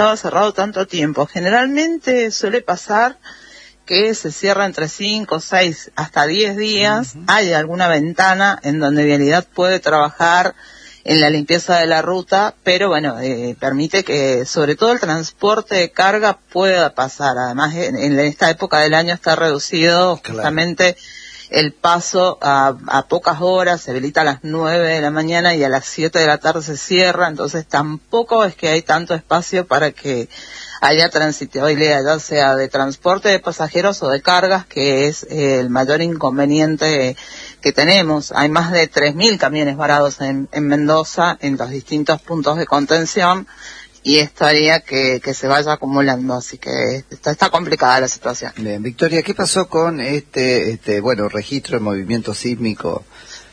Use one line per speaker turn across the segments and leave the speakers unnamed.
estaba cerrado tanto tiempo. Generalmente suele pasar que se cierra entre 5, 6, hasta 10 días. Hay alguna ventana en donde Vialidad puede trabajar en la limpieza de la ruta, pero bueno, permite que sobre todo el transporte de carga pueda pasar. Además, en esta época del año está reducido justamente el paso a pocas horas, se habilita a las 9 de la mañana y a las 7 de la tarde se cierra, entonces tampoco es que hay tanto espacio para que haya transitabilidad, ya sea de transporte de pasajeros o de cargas, que es el mayor inconveniente que tenemos. Hay más de 3.000 camiones varados en Mendoza, en los distintos puntos de contención, y esto haría que se vaya acumulando, así que está complicada la situación.
Bien, Victoria, ¿qué pasó con registro de movimiento sísmico?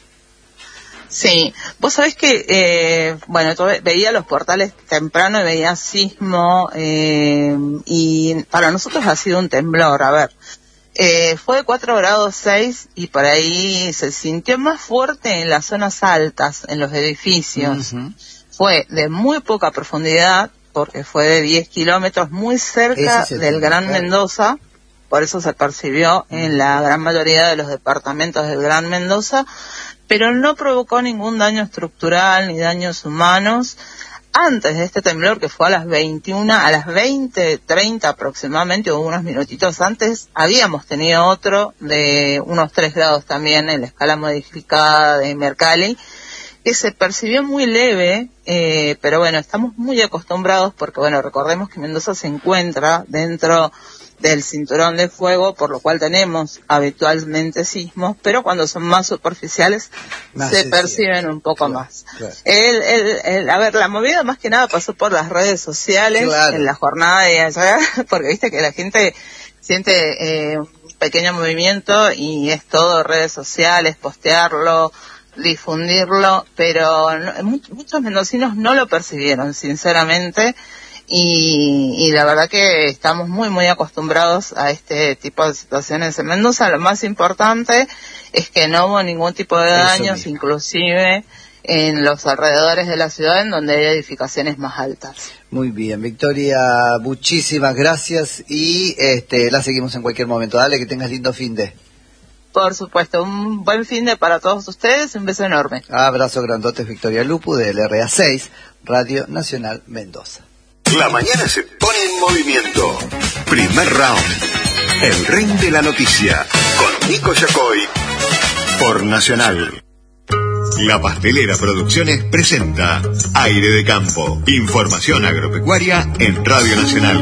Sí, vos sabés que, yo veía los portales temprano y veía sismo, y para nosotros ha sido un temblor. A ver, fue de 4 grados 6 y por ahí se sintió más fuerte en las zonas altas, en los edificios. Fue de muy poca profundidad, porque fue de 10 kilómetros, muy cerca del Gran Mendoza, por eso se percibió en la gran mayoría de los departamentos del Gran Mendoza, pero no provocó ningún daño estructural ni daños humanos. Antes de este temblor, que fue a las 21, a las 20:30 aproximadamente, o unos minutitos antes, habíamos tenido otro de unos 3 grados también en la escala modificada de Mercalli, que se percibió muy leve, pero bueno, estamos muy acostumbrados porque, bueno, recordemos que Mendoza se encuentra dentro del cinturón de fuego, por lo cual tenemos habitualmente sismos, pero cuando son más superficiales se perciben un poco más. Claro. La movida más que nada pasó por las redes sociales en la jornada de ayer, porque viste que la gente siente un pequeño movimiento y es todo redes sociales, postearlo, difundirlo, pero muchos mendocinos no lo percibieron, sinceramente. Y la verdad que estamos muy acostumbrados a este tipo de situaciones en Mendoza. Lo más importante es que no hubo ningún tipo de daños, inclusive en los alrededores de la ciudad, en donde hay edificaciones más altas.
Muy bien, Victoria, muchísimas gracias y la seguimos en cualquier momento. Dale, que tengas lindo fin de.
Por supuesto, un buen fin de para todos ustedes, un beso enorme.
Abrazo grandote, Victoria Lupu, del RA6, Radio Nacional Mendoza.
La mañana se pone en movimiento. Primer round. El ring de la noticia. Con Nico Yacoy. Por Nacional. La Pastelera Producciones presenta Aire de Campo. Información agropecuaria en Radio Nacional.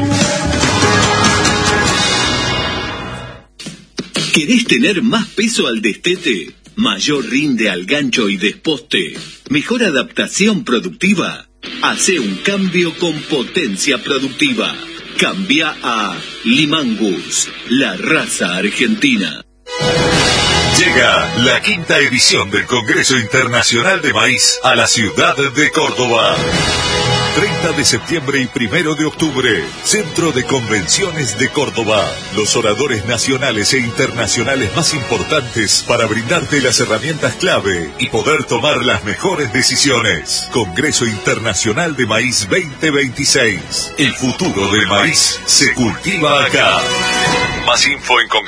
¿Querés tener más peso al destete? ¿Mayor rinde al gancho y desposte? ¿Mejor adaptación productiva? Hace un cambio con potencia productiva. Cambia a Limangus, la raza argentina.
Llega la 5ª edición del Congreso Internacional de Maíz a la ciudad de Córdoba. 30 de septiembre y 1 de octubre, Centro de Convenciones de Córdoba. Los oradores nacionales e internacionales más importantes para brindarte las herramientas clave y poder tomar las mejores decisiones. Congreso Internacional de Maíz 2026. El futuro del maíz se cultiva acá. Más info en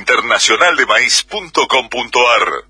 congresointernacionaldemaíz.com.ar.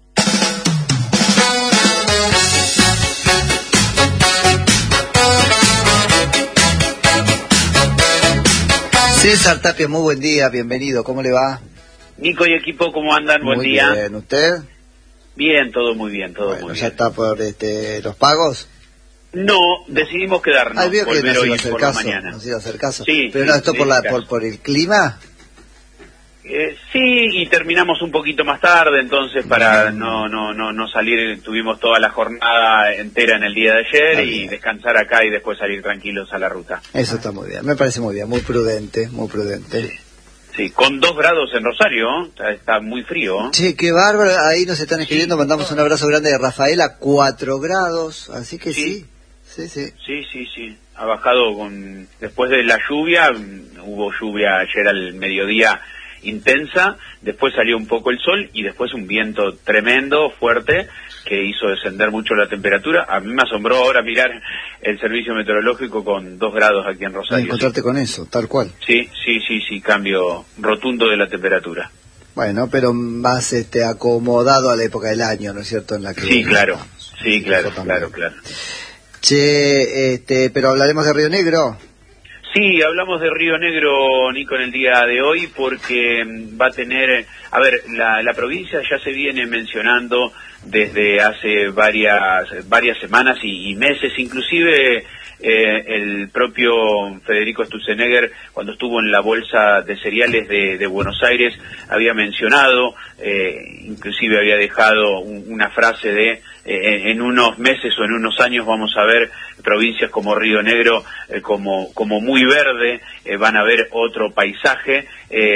César Tapia, muy buen día, bienvenido, ¿cómo le va?
Nico y equipo, ¿cómo andan? Buen día.
Muy bien, ¿usted?
Bien, todo muy bien, todo muy bien.
¿Ya está por los pagos?
No, decidimos quedarnos,
vio que
volver hoy por la
caso,
mañana.
nos iba a hacer caso.
Sí,
pero
sí,
no, esto
sí,
por el clima.
Sí, y terminamos un poquito más tarde, entonces para no salir, tuvimos toda la jornada entera en el día de ayer y descansar acá y después salir tranquilos a la ruta.
Eso está muy bien, me parece muy bien, muy prudente, muy prudente.
Sí, con 2 grados en Rosario, está muy frío.
Sí, qué bárbaro, ahí nos están escribiendo, mandamos un abrazo grande de Rafaela, 4 grados, así que sí.
Sí, ha bajado después de la lluvia, hubo lluvia ayer al mediodía intensa, después salió un poco el sol y después un viento tremendo, fuerte, que hizo descender mucho la temperatura. A mí me asombró ahora mirar el servicio meteorológico con 2 grados aquí en Rosario.
Encontrarte con eso, tal cual.
Sí, cambio rotundo de la temperatura.
Bueno, pero más acomodado a la época del año, ¿no es cierto? En la que
Sí, claro.
Che, pero hablaremos de Río Negro.
Sí, hablamos de Río Negro, Nico, en el día de hoy, porque va a tener, la provincia ya se viene mencionando desde hace varias semanas y meses, inclusive el propio Federico Sturzenegger, cuando estuvo en la Bolsa de Cereales de Buenos Aires, había mencionado, inclusive había dejado una frase de en unos meses o en unos años vamos a ver provincias como Río Negro como muy verde, van a ver otro paisaje,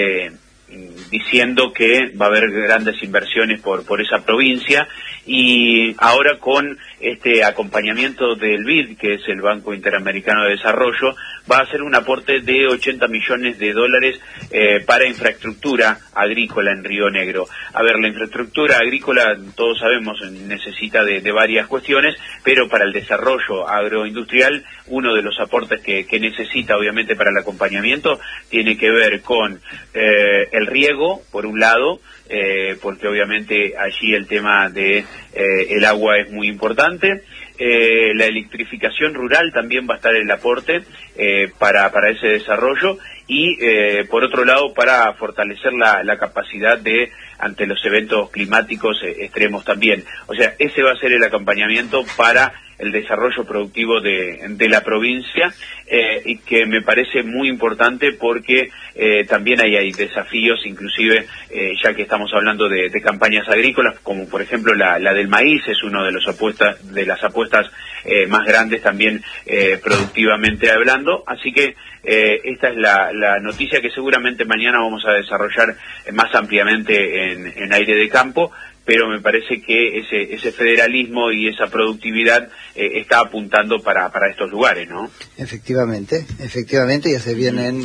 diciendo que va a haber grandes inversiones por esa provincia, y ahora con este acompañamiento del BID, que es el Banco Interamericano de Desarrollo, va a hacer un aporte de $80 millones para infraestructura agrícola en Río Negro. La infraestructura agrícola, todos sabemos, necesita de varias cuestiones, pero para el desarrollo agroindustrial, uno de los aportes que necesita, obviamente, para el acompañamiento, tiene que ver con el riego, por un lado, porque obviamente allí el tema de el agua es muy importante. La electrificación rural también va a estar el aporte para ese desarrollo, y por otro lado para fortalecer la capacidad ante los eventos climáticos extremos también. O sea, ese va a ser el acompañamiento para el desarrollo productivo de la provincia, y que me parece muy importante porque también hay desafíos, inclusive ya que estamos hablando de campañas agrícolas, como por ejemplo la del maíz, es uno de las apuestas más grandes también productivamente hablando. Así que esta es la noticia que seguramente mañana vamos a desarrollar más ampliamente en Aire de Campo, pero me parece que ese federalismo y esa productividad está apuntando para estos lugares, ¿no? Efectivamente,
ya se vienen,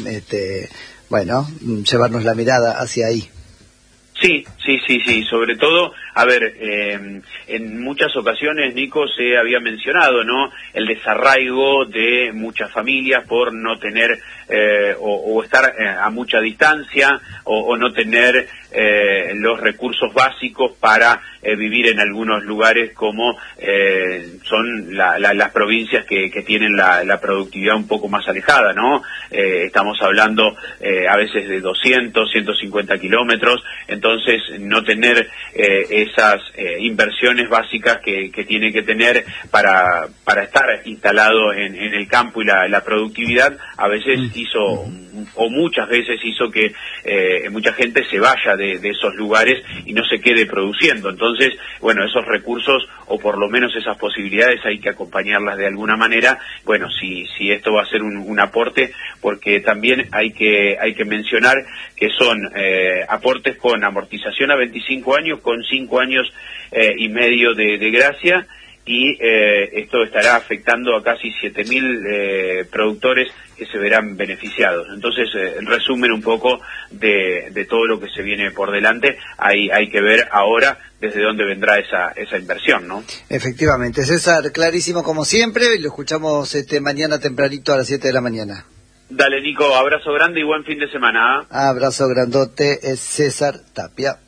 llevarnos la mirada hacia ahí.
Sí, sobre todo, en muchas ocasiones, Nico, se había mencionado, ¿no?, el desarraigo de muchas familias por no tener o estar a mucha distancia o no tener los recursos básicos para vivir en algunos lugares como son las provincias que tienen la productividad un poco más alejada, ¿no? Estamos hablando a veces de 200, 150 kilómetros, entonces no tener esas inversiones básicas que tiene que tener para estar instalado en el campo, y la productividad a veces muchas veces hizo que mucha gente se vaya de esos lugares y no se quede produciendo. Entonces, esos recursos, o por lo menos esas posibilidades, hay que acompañarlas de alguna manera. Si esto va a ser un aporte, porque también hay que mencionar que son aportes con amortización a 25 años, con 5 años y medio de gracia, y esto estará afectando a casi 7.000 productores que se verán beneficiados. Entonces, el resumen un poco de todo lo que se viene por delante, hay que ver ahora desde dónde vendrá esa inversión, ¿no?
Efectivamente. César, clarísimo como siempre, lo escuchamos mañana tempranito a las 7 de la mañana.
Dale, Nico, abrazo grande y buen fin de semana.
Abrazo grandote, es César Tapia.